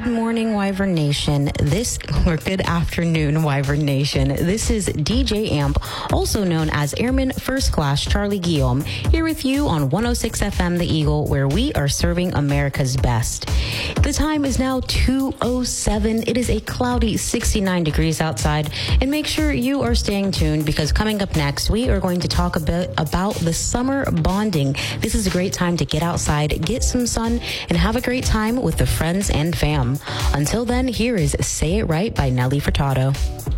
morning, Wyvern Nation. Good afternoon, Wyvern Nation. This is DJ Amp, also known as Airman First Class Charlie Guillaume, here with you on 106 FM The Eagle, where we are serving America's best. The time is now 2:07. It is a cloudy 69 degrees outside, and make sure you are staying tuned because coming up next, we are going to talk a bit about the summer bonding. This is a great time to get outside, get some sun, and have a great time with the friends and fam. Until then, here is Say It Right by Nelly Furtado.